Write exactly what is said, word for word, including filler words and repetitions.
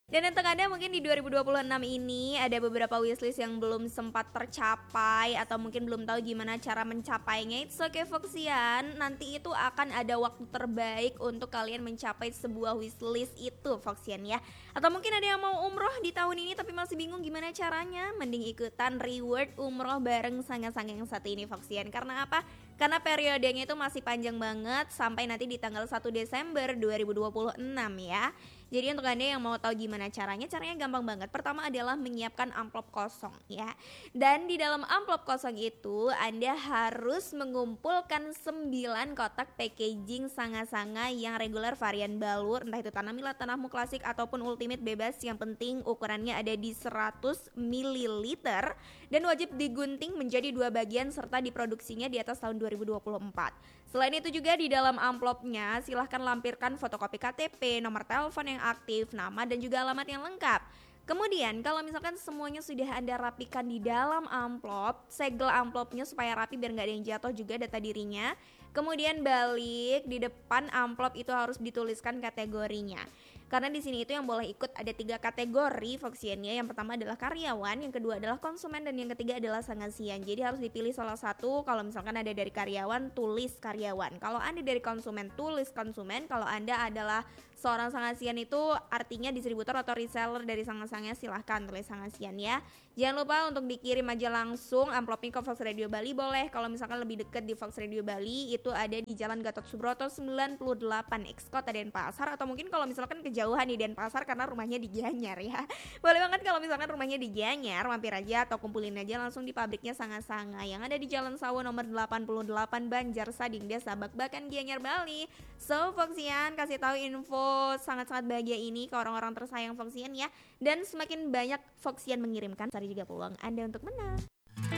Dan untuk Anda mungkin di dua ribu dua puluh enam ini ada beberapa wishlist yang belum sempat tercapai atau mungkin belum tahu gimana cara mencapainya. It's okay Foxian, nanti itu akan ada waktu terbaik untuk kalian mencapai sebuah wishlist itu Foxian ya. Atau mungkin ada yang mau umroh di tahun ini tapi masih bingung gimana caranya, mending ikutan reward umroh bareng sange-sange yang satu ini Foxian. Karena apa? Karena periodenya itu masih panjang banget sampai nanti di tanggal satu Desember dua ribu dua puluh enam ya. Jadi untuk Anda yang mau tahu gimana caranya, caranya gampang banget. Pertama adalah menyiapkan amplop kosong ya. Dan di dalam amplop kosong itu Anda harus mengumpulkan sembilan kotak packaging sanga-sanga yang reguler varian balur, entah itu tanah milat, tanahmu klasik ataupun ultimate bebas. Yang penting ukurannya ada di seratus mililiter dan wajib digunting menjadi dua bagian serta diproduksinya di atas tahun dua ribu dua puluh empat. Selain itu juga di dalam amplopnya silahkan lampirkan fotokopi K T P, nomor telepon yang aktif, nama dan juga alamat yang lengkap. Kemudian kalau misalkan semuanya sudah Anda rapikan di dalam amplop, segel amplopnya supaya rapi biar nggak ada yang jatuh juga data dirinya. Kemudian balik di depan amplop itu harus dituliskan kategorinya. Karena di sini itu yang boleh ikut ada tiga kategori Foxiannya. Yang pertama adalah karyawan, yang kedua adalah konsumen, dan yang ketiga adalah sangasian. Jadi harus dipilih salah satu. Kalau misalkan ada dari karyawan, tulis karyawan. Kalau Anda dari konsumen, tulis konsumen. Kalau Anda adalah seorang sangasian itu artinya distributor atau reseller dari sangasangnya, silahkan tulis sangasian ya. Jangan lupa untuk dikirim aja langsung amplopnya ke Fox Radio Bali boleh. Kalau misalkan lebih dekat di Fox Radio Bali itu ada di Jalan Gatot Subroto sembilan puluh delapan X Kota Denpasar, atau mungkin kalau misalkan kejauhan di Denpasar karena rumahnya di Gianyar ya. Boleh banget kalau misalkan rumahnya di Gianyar, mampir aja atau kumpulin aja langsung di pabriknya Sanga-Sanga yang ada di Jalan Sawo nomor delapan puluh delapan Banjarsading Desa Bakbakan Gianyar Bali. So Foxian kasih tahu info sangat-sangat bahagia ini ke orang-orang tersayang Foxian ya. Dan semakin banyak Foxian mengirimkan, cari juga peluang Anda untuk menang.